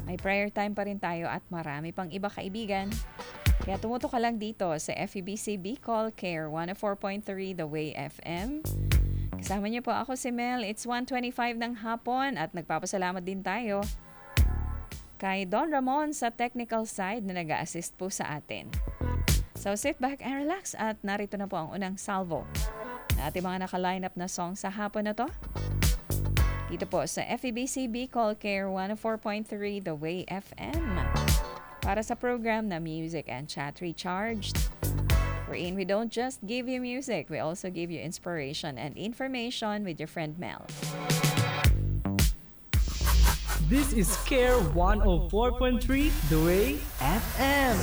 May prayer time pa rin tayo at marami pang iba kaibigan. Kaya tumuto ka lang dito sa FEBC Bicol Care 104.3 The Way FM. Kasama niyo po ako si Mel. It's 1:25 ng hapon at nagpapasalamat din tayo kay Don Ramon sa technical side na nag-a-assist po sa atin. So sit back and relax at narito na po ang unang salvo na ating mga naka-line up na song sa hapon na to. Dito po sa FEBC Bicol Care 104.3 The Way FM. Para sa program na Music and Chat Recharged, wherein we don't just give you music, we also give you inspiration and information with your friend Mel. This is Care 104.3 The Way FM.